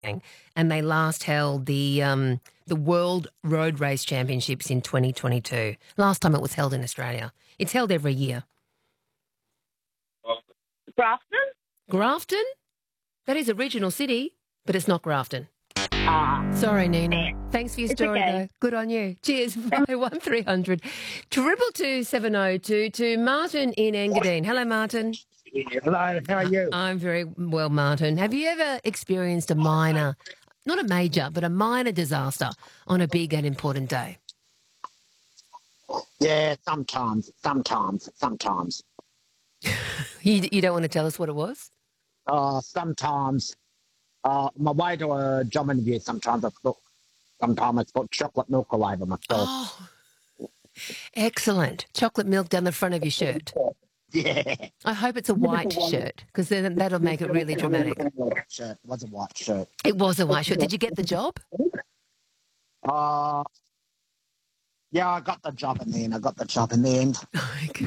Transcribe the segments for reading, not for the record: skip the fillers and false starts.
and they last held the World Road Race Championships in 2022. Last time it was held in Australia. It's held every year. Grafton? Grafton? That is a regional city, but it's not Grafton. Sorry, Nina. Yeah. Thanks for your story, okay. though. Good on you. Cheers. 1300 222 702 to Martin in Engadine. Hello, Martin. Hello, how are you? I'm very well, Martin. Have you ever experienced a minor, not a major, but a minor disaster on a big and important day? Yeah, sometimes. You don't want to tell us what it was? Sometimes. My way to a job interview, sometimes I put chocolate milk all over myself. Oh, excellent. Chocolate milk down the front of your shirt. Yeah. I hope it's a white shirt, because then that'll make it really dramatic. It was a white shirt. It was a white shirt. Did you get the job? Yeah, I got the job in the end. Okay.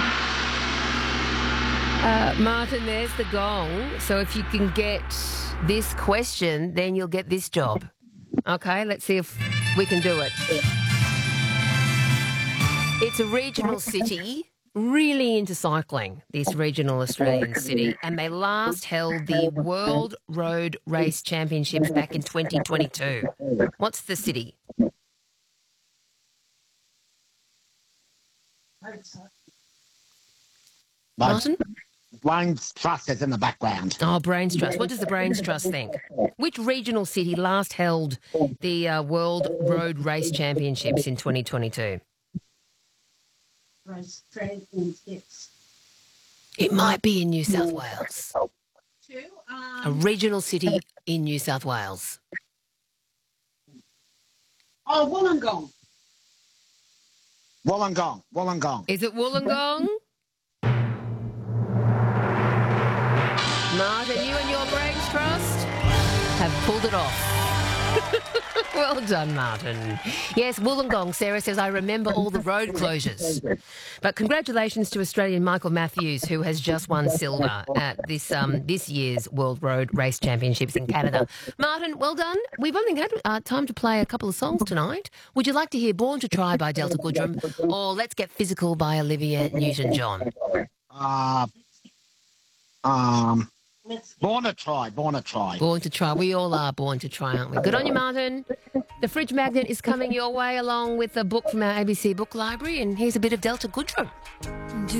Martin, there's the gong. So if you can get this question, then you'll get this job. Okay, let's see if we can do it. It's a regional city, really into cycling, this regional Australian city, and they last held the World Road Race Championships back in 2022. What's the city? Martin? Brains Trust is in the background. Oh, Brains Trust. What does the Brains Trust think? Which regional city last held the World Road Race Championships in 2022? It might be in New South Wales. A regional city in New South Wales. Oh, Wollongong. Wollongong. Is it Wollongong? Martin, you and your Brains Trust have pulled it off. Well done, Martin. Yes, Wollongong. Sarah says, I remember all the road closures. But congratulations to Australian Michael Matthews, who has just won silver at this year's World Road Race Championships in Canada. Martin, well done. We've only had time to play a couple of songs tonight. Would you like to hear Born to Try by Delta Goodrem or Let's Get Physical by Olivia Newton-John? Born to try. Born to try. We all are born to try, aren't we? Good on you, Martin. The Fridge Magnet is coming your way along with a book from our ABC Book Library, and here's a bit of Delta Goodrem.